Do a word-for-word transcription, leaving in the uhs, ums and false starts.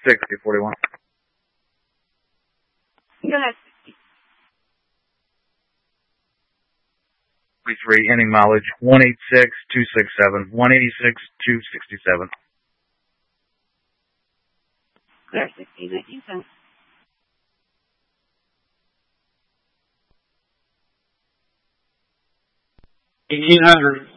sixty forty-one. Go ahead. forty-three, ending mileage one eighty-six two sixty-seven. one eighty-six two sixty-seven. Clear sixty, nineteen cents. eighteen hundred.